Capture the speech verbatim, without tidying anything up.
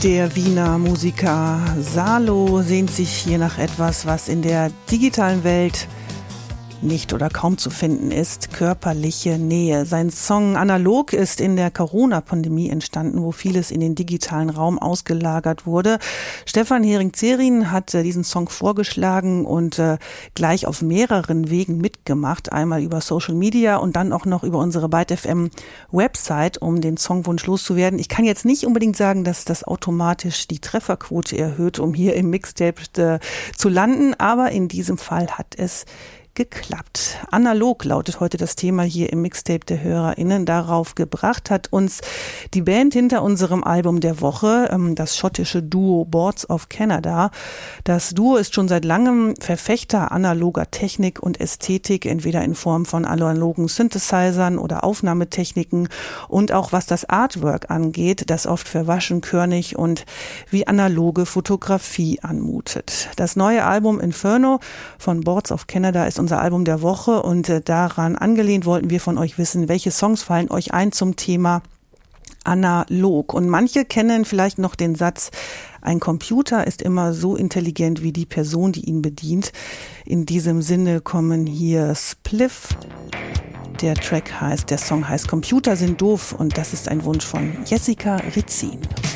Der Wiener Musiker Salo sehnt sich hier nach etwas, was in der digitalen Welt nicht oder kaum zu finden ist: körperliche Nähe. Sein Song Analog ist in der Corona-Pandemie entstanden, wo vieles in den digitalen Raum ausgelagert wurde. Stefan Hering-Zerin hat äh, diesen Song vorgeschlagen und äh, gleich auf mehreren Wegen mitgemacht. Einmal über Social Media und dann auch noch über unsere Byte F M Website, um den Songwunsch loszuwerden. Ich kann jetzt nicht unbedingt sagen, dass das automatisch die Trefferquote erhöht, um hier im Mixtape äh, zu landen, aber in diesem Fall hat es geklappt. Analog lautet heute das Thema hier im Mixtape der HörerInnen. Darauf gebracht hat uns die Band hinter unserem Album der Woche, das schottische Duo Boards of Canada. Das Duo ist schon seit langem Verfechter analoger Technik und Ästhetik, entweder in Form von analogen Synthesizern oder Aufnahmetechniken, und auch was das Artwork angeht, das oft verwaschen, körnig und wie analoge Fotografie anmutet. Das neue Album Inferno von Boards of Canada ist unser Album der Woche, und äh, daran angelehnt wollten wir von euch wissen, welche Songs fallen euch ein zum Thema analog. Und manche kennen vielleicht noch den Satz: ein Computer ist immer so intelligent wie die Person, die ihn bedient. In diesem Sinne kommen hier Spliff. Der Track heißt, der Song heißt Computer sind doof, und das ist ein Wunsch von Jessica Ritzin.